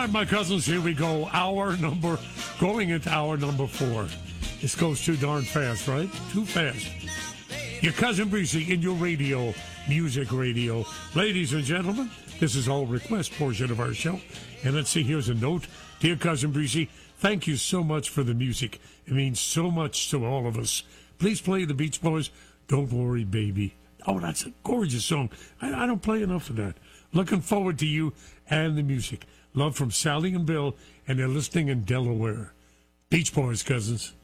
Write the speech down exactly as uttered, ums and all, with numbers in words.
right, my cousins, here we go. Hour number, going into hour number four. This goes too darn fast, right? Too fast. Your cousin Breezy in your radio, music radio. Ladies and gentlemen, this is all request portion of our show. And let's see, here's a note. Dear cousin Breezy, thank you so much for the music. It means so much to all of us. Please play the Beach Boys, Don't Worry, Baby. Oh, that's a gorgeous song. I, I don't play enough of that. Looking forward to you and the music. Love from Sally and Bill, and they're listening in Delaware. Beach Boys, cousins.